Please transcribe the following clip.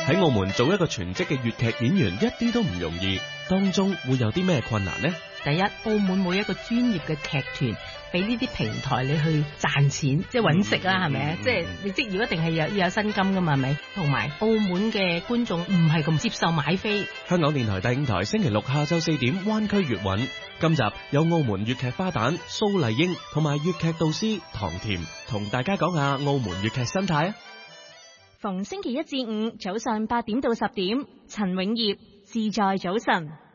喺澳門做一個全職嘅粵劇演員一啲都唔容易，當中會有啲咩困難呢？ 第一，澳門冇一個專業嘅劇團俾呢啲平台你去賺錢，即係揾食啦，係咪？即係你職業一定係要有薪金噶嘛，係咪？同埋澳門嘅觀眾唔係咁接受買飛。 香港電台第5台星期六下晝4點，灣區粵韻。今集有澳門粵劇花旦蘇麗英同埋粵劇導師唐甜，同大家講下澳門粵劇生態啊！ 逢星期1至5早上8點到10點，陳永業自在早晨。